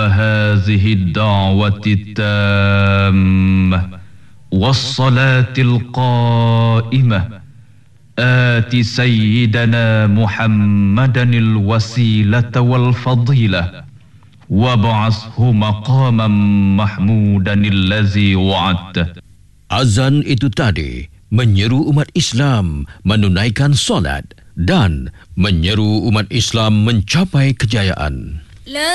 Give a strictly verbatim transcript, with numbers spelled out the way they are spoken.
هذه الدعوة التامة والصلاة القائمة آت سيدنا محمدا الوسيلة والفضيلة وابعثه مقاما محمودا الذي وعدته. Azan itu tadi menyeru umat Islam menunaikan solat dan menyeru umat Islam mencapai kejayaan.